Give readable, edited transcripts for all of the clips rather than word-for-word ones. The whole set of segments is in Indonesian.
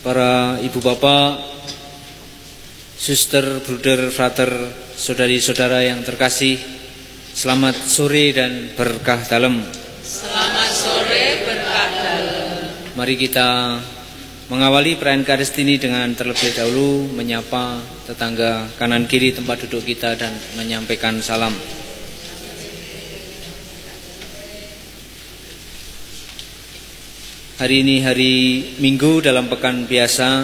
para ibu bapak, suster, bruder, frater, saudari-saudara yang terkasih, selamat sore dan berkah dalam. Selamat sore, berkah dalam. Mari kita mengawali perayaan Karistini dengan terlebih dahulu menyapa tetangga kanan kiri tempat duduk kita dan menyampaikan salam. Hari ini hari Minggu dalam pekan biasa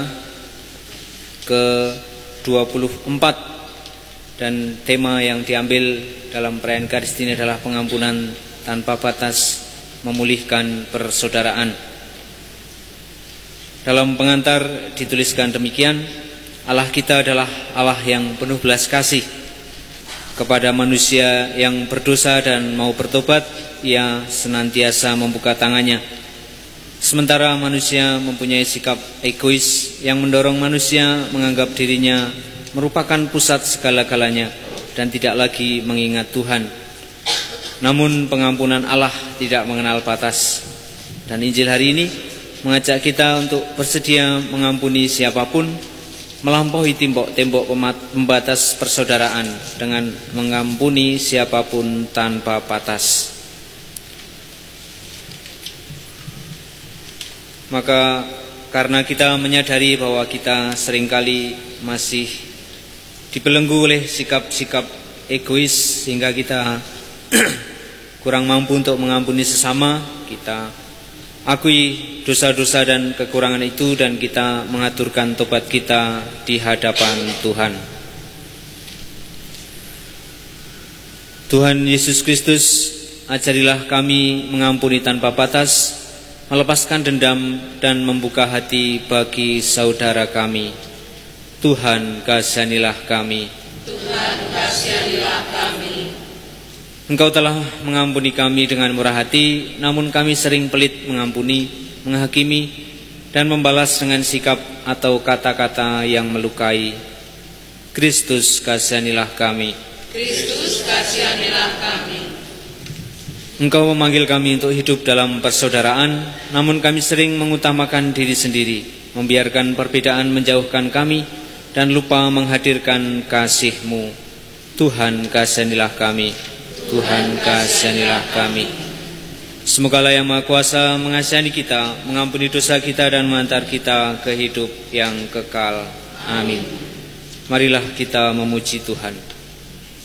ke-24 dan tema yang diambil dalam perayaan Karistini adalah pengampunan tanpa batas, memulihkan persaudaraan. Dalam pengantar dituliskan demikian, Allah kita adalah Allah yang penuh belas kasih kepada manusia yang berdosa dan mau bertobat. Ia senantiasa membuka tangannya. Sementara manusia mempunyai sikap egois yang mendorong manusia menganggap dirinya merupakan pusat segala-galanya dan tidak lagi mengingat Tuhan. Namun pengampunan Allah tidak mengenal batas. Dan Injil hari ini mengajak kita untuk bersedia mengampuni siapapun, melampaui tembok pembatas persaudaraan dengan mengampuni siapapun tanpa batas. Maka karena kita menyadari bahwa kita seringkali masih dibelenggu oleh sikap-sikap egois sehingga kita kurang mampu untuk mengampuni sesama, kita akui dosa-dosa dan kekurangan itu dan kita mengaturkan tobat kita di hadapan Tuhan. Tuhan Yesus Kristus, ajarilah kami mengampuni tanpa batas, melepaskan dendam dan membuka hati bagi saudara kami. Tuhan, kasihanilah kami. Tuhan, kasihanilah kami. Engkau telah mengampuni kami dengan murah hati, namun kami sering pelit mengampuni, menghakimi, dan membalas dengan sikap atau kata-kata yang melukai. Kristus, kasihanilah kami. Kristus, kasihanilah kami. Engkau memanggil kami untuk hidup dalam persaudaraan, namun kami sering mengutamakan diri sendiri, membiarkan perbedaan menjauhkan kami, dan lupa menghadirkan kasih-Mu. Tuhan, kasihanilah kami. Tuhan, kasihanilah kami. Semoga Allah yang Maha Kuasa mengasihani kita, mengampuni dosa kita, dan mengantar kita ke hidup yang kekal. Amin. Marilah kita memuji Tuhan.